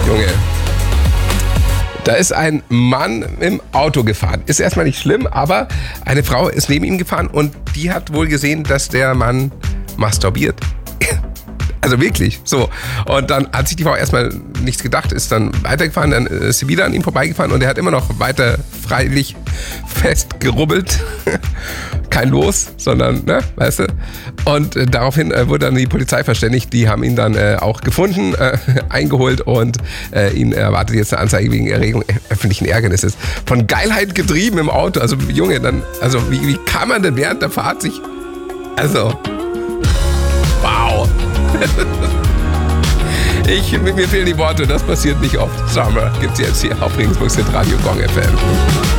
Junge. Da ist ein Mann im Auto gefahren. Ist erstmal nicht schlimm, aber eine Frau ist neben ihm gefahren und die hat wohl gesehen, dass der Mann masturbiert. Also wirklich, so. Und dann hat sich die Frau erstmal nichts gedacht, ist dann weitergefahren, dann ist sie wieder an ihm vorbeigefahren und er hat immer noch weiter freilich festgerubbelt. Kein Los, sondern, ne, weißt du. Und daraufhin wurde dann die Polizei verständigt, die haben ihn dann auch gefunden, eingeholt und ihn erwartet jetzt eine Anzeige wegen Erregung öffentlichen Ärgernisses. Von Geilheit getrieben im Auto, also Junge, dann, also wie kann man denn während der Fahrt sich, also, wow. Mir fehlen die Worte, das passiert nicht oft. Summer gibt's jetzt hier auf Regensburg Radio Gong FM.